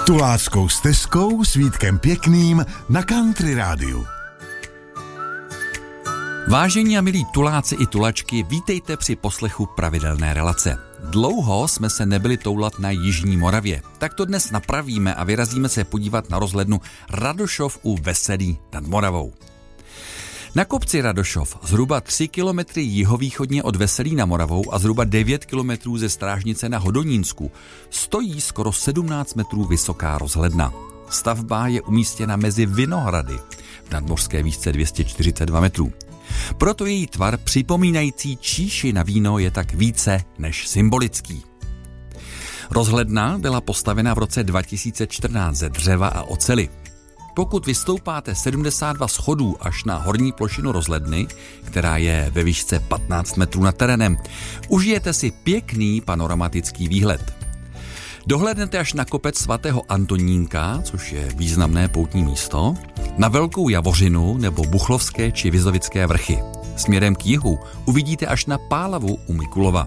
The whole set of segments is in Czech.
Tuláckou stezkou s Vítkem Pěkným na Country Rádiu. Vážení a milí tuláci i tulačky, vítejte při poslechu pravidelné relace. Dlouho jsme se nebyli toulat na Jižní Moravě, tak to dnes napravíme a vyrazíme se podívat na rozhlednu Radošov u Veselí nad Moravou. Na kopci Radošov, zhruba 3 kilometry jihovýchodně od Veselí nad Moravou a zhruba 9 kilometrů ze Strážnice na Hodonínsku, stojí skoro 17 metrů vysoká rozhledna. Stavba je umístěna mezi Vinohrady v nadmořské výšce 242 metrů. Proto její tvar připomínající číši na víno je tak více než symbolický. Rozhledna byla postavena v roce 2014 ze dřeva a oceli. Pokud vystoupáte 72 schodů až na horní plošinu rozhledny, která je ve výšce 15 metrů nad terénem, užijete si pěkný panoramatický výhled. Dohlédnete až na kopec svatého Antonínka, což je významné poutní místo, na Velkou Javořinu nebo Buchlovské či Vizovické vrchy. Směrem k jihu uvidíte až na Pálavu u Mikulova.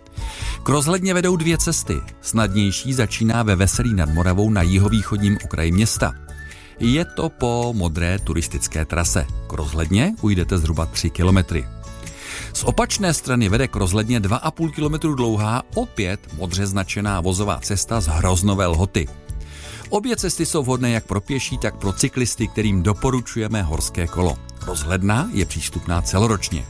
K rozhledně vedou dvě cesty. Snadnější začíná ve Veselí nad Moravou na jihovýchodním okraji města. Je to po modré turistické trase. K rozhledně ujdete zhruba 3 kilometry. Z opačné strany vede k rozhledně 2,5 kilometru dlouhá, opět modře značená vozová cesta z Hroznové Lhoty. Obě cesty jsou vhodné jak pro pěší, tak pro cyklisty, kterým doporučujeme horské kolo. Rozhledna je přístupná celoročně.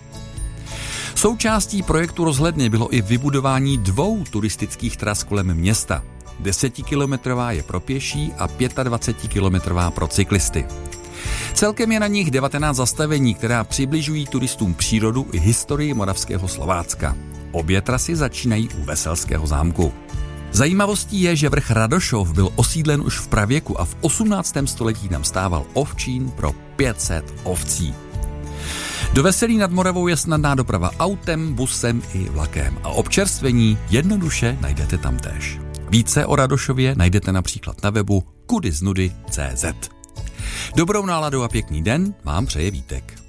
Součástí projektu rozhledny bylo i vybudování 2 turistických tras kolem města. 10kilometrová je pro pěší a 25kilometrová pro cyklisty. Celkem je na nich 19 zastavení, která přibližují turistům přírodu i historii moravského Slovácka. Obě trasy začínají u Veselského zámku. Zajímavostí je, že vrch Radošov byl osídlen už v pravěku a v 18. století tam stával ovčín pro 500 ovcí. Do Veselí nad Moravou je snadná doprava autem, busem i vlakem a občerstvení jednoduše najdete tamtéž. Více o Radošově najdete například na webu kudyznudy.cz. Dobrou náladu a pěkný den vám přeje Vítek.